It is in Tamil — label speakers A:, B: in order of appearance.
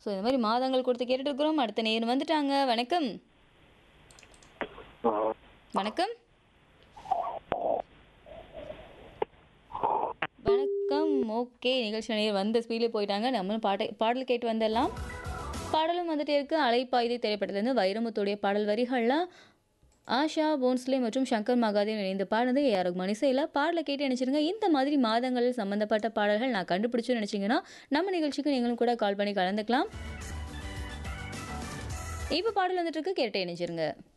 A: ஸோ இந்த மாதிரி மாதங்கள் கொடுத்து கேட்டுட்டு இருக்கிறோம். அடுத்த நேர் வந்துட்டாங்க. வணக்கம். வணக்கம். வணக்கம். ஓகே, நிகழ்ச்சி நேர் வந்த ஸ்பீடில் போயிட்டாங்க. நம்மளும் பாடல் கேட்டு வந்துடலாம். பாடலும் வந்துட்டே இருக்கு. அலைப்பாய்தை திரைப்படத்துலேருந்து வைரமுத்துடைய பாடல் வரிகள்லாம் ஆஷா போன்ஸ்லே மற்றும் சங்கர் மகாதேவன் இணைந்து பாடுனது ஏஆர் ரகுமான் இசையில். பாடலை கேட்டு நினச்சிருங்க. இந்த மாதிரி மாதங்களில் சம்மந்தப்பட்ட பாடல்கள் நான் கண்டுபிடிச்சுன்னு நினச்சிங்கன்னா நம்ம நிகழ்ச்சிக்கு நீங்களும் கூட கால் பண்ணி கலந்துக்கலாம். இப்போ பாடல் வந்துட்டு இருக்கு, கேட்டு நினைச்சிருங்க.